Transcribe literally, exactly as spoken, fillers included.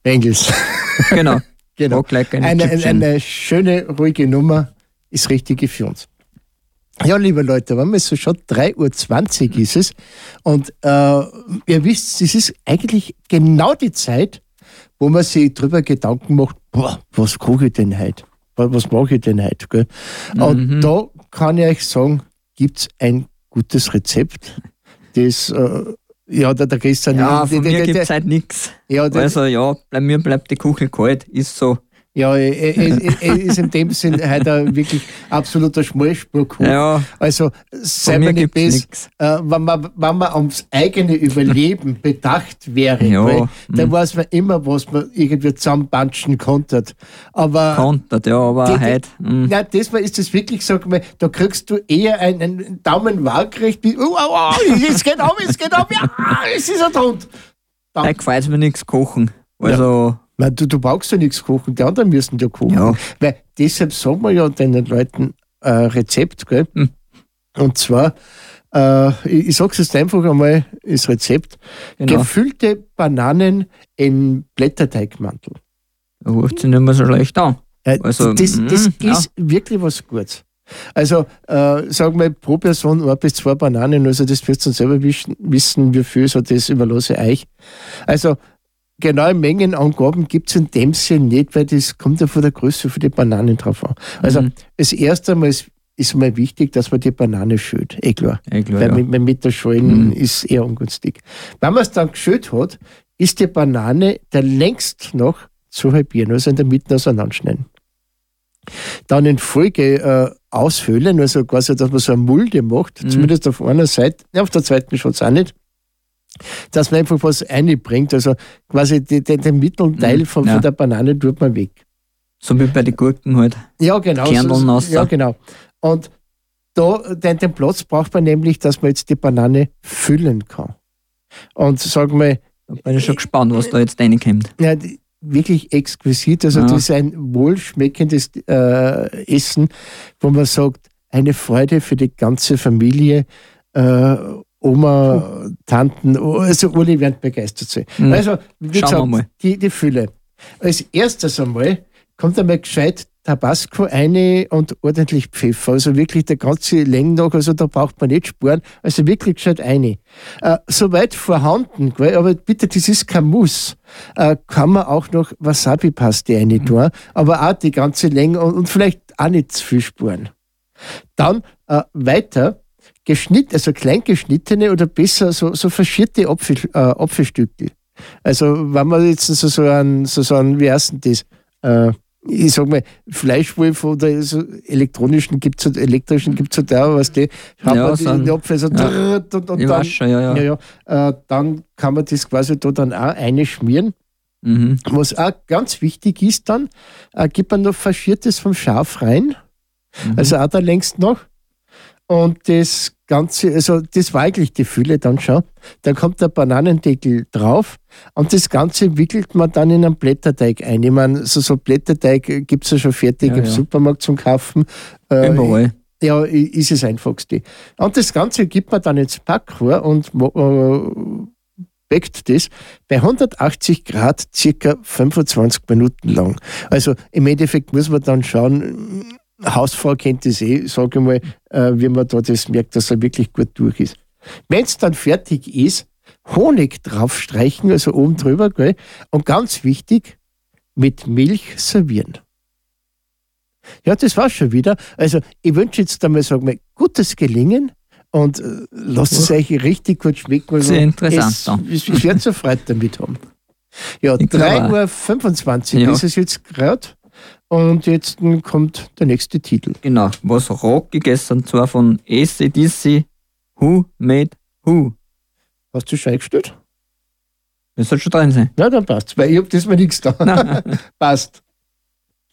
Bengals. Genau. Genau. Auch gleich eine, Eine, Chipchen. eine schöne, ruhige Nummer ist richtige für uns. Ja, liebe Leute, wenn man so schaut, drei Uhr zwanzig ist es und äh, ihr wisst, es ist eigentlich genau die Zeit, wo man sich drüber Gedanken macht, boah, was koche ich denn heute? Was, was mache ich denn heute? Gell? Und Mhm. da kann ich euch sagen, gibt es ein gutes Rezept, das, äh, ja, der, der Christian... Ja, der, von der, mir der, gibt es der, halt nichts. ja, der, Also ja, bei mir bleibt die Kuchel kalt, ist so. Ja, er, er, er, er ist in dem Sinn heute ein wirklich absoluter Schmalspurkuchen. Ja, Also, sei mir mir nicht gibt's böse, nix. äh, wenn, man, wenn man ums eigene Überleben bedacht wäre, Ja, weil, dann mhm. weiß man immer, was man irgendwie zusammenpanschen konnte. Aber kontert, ja, aber die- die- heute. mm. na, diesmal ist das wirklich, sag mal, da kriegst du eher einen Daumen waagrecht, wie, oh, oh, oh, es geht auf, es geht auf, ja, es ist ein Hund. Da gefällt mir nichts kochen. Also, Nein, du, du brauchst ja nichts kochen, die anderen müssen ja kochen. Ja. Weil deshalb sagen wir ja den Leuten äh, Rezept, gell? Hm. Und zwar, äh, ich, ich sag's jetzt einfach einmal, das Rezept: Genau. gefüllte Bananen in Blätterteigmantel. da ruft sich nicht mehr so schlecht an. Äh, Also, das mm, das ja. ist wirklich was Gutes. Also, äh, sagen wir pro Person ein bis zwei Bananen, also das wirst du dann selber wissen, wissen, wie viel, so das überlasse ich euch. Also, genaue Mengenangaben gibt es in dem Sinn nicht, weil das kommt ja von der Größe von den Bananen drauf an. Also, Mhm. das erste Mal ist, ist mal wichtig, dass man die Banane schält. Eh klar. Eh klar, Weil ja. mit, mit der Schalen Mhm. ist eher ungünstig. Wenn man es dann geschält hat, ist die Banane der längst noch zu halbieren, also in der Mitte auseinanderschneiden. Dann in Folge äh, aushöhlen, also quasi, dass man so eine Mulde macht, Mhm. zumindest auf einer Seite, ja, auf der zweiten schaut es auch nicht, dass man einfach was einbringt, also quasi die, die, den mittleren Teil Mhm, von, ja. von der Banane tut man weg. So wie bei den Gurken halt. Ja, genau. Kerneln raus. ja, genau. Und da, den, den Platz braucht man nämlich, dass man jetzt die Banane füllen kann. Und sagen wir, Da bin ich schon gespannt, was da jetzt reinkommt. ja, die- wirklich exquisit. Also Ja. das ist ein wohlschmeckendes äh, Essen, wo man sagt, eine Freude für die ganze Familie. Äh, Oma, Tanten, also alle werden begeistert sein. Mhm. Also, wie Schauen wir gesagt, mal. die, die Fülle. Als erstes einmal kommt einmal gescheit Tabasco rein und ordentlich Pfeffer. Also wirklich der ganze Länge nach, also da braucht man nicht sparen. Also wirklich gescheit rein. Äh, soweit vorhanden, gell, aber bitte, das ist kein Muss. Äh, kann man auch noch Wasabi-Paste rein tun, aber auch die ganze Länge und, und vielleicht auch nicht zu viel sparen. Dann äh, weiter geschnitten, also klein geschnittene oder besser so, so verschierte Apfel, äh, Apfelstücke. Also wenn man jetzt so, so ein, so, so ein, wie heißt denn das? Äh, ich sag mal, Fleischwolf oder so elektronischen gibt es, elektrischen gibt es da, was die, hat Ja, man so die, ein- die Apfel so ja. und, und Ich dann, weiß schon, ja, ja. ja, ja, äh, dann kann man das quasi da dann auch einschmieren. Mhm. Was auch ganz wichtig ist dann, äh, gibt man noch Faschiertes vom Schaf rein, Mhm. also auch da längst noch. Und das Ganze, also das war eigentlich die Fülle dann schon. Dann kommt der Bananendeckel drauf und das Ganze wickelt man dann in einen Blätterteig ein. Ich meine, so, so Blätterteig gibt es ja schon fertig Ja, im ja. Supermarkt zum Kaufen. Äh, Überall. ja, i- ist das Einfachste. Und das Ganze gibt man dann ins Backrohr und äh, backt das bei hundertachtzig Grad circa fünfundzwanzig Minuten lang. Also im Endeffekt muss man dann schauen, Hausfrau kennt das eh, sage ich mal, äh, wie man da das merkt, dass er wirklich gut durch ist. Wenn es dann fertig ist, Honig draufstreichen, also oben drüber, gell? Und ganz wichtig, mit Milch servieren. Ja, das war's schon wieder. Also ich wünsche jetzt einmal, sagen wir, gutes Gelingen und äh, lasst es euch richtig gut schmecken. Also Sehr interessant, Es, ja. ich, ich werde so Freude damit haben. Ja, Ich glaub drei auch. Uhr fünfundzwanzig Ja. ist es jetzt gerade und jetzt mm, kommt der nächste Titel. Genau. Was rock gegessen, und zwar von A C D C, Who Made Who. Hast du schon eingestellt? Das soll schon drin sein. Na, dann passt weil ich habe diesmal nichts da. Passt.